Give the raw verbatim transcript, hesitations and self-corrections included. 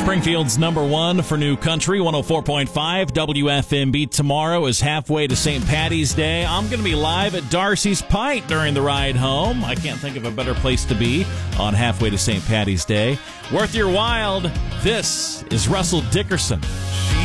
Springfield's number one for New Country, one oh four point five W F M B. Tomorrow is halfway to Saint Patty's Day. I'm going to be live at Darcy's Pint during the ride home. I can't think of a better place to be on halfway to Saint Patty's Day. Worth your while. This is Russell Dickerson. She